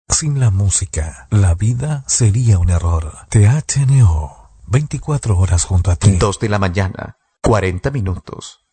Sin la música, la vida sería un error. THNO, 24 horas junto a ti. 2 de la mañana, 40 minutos.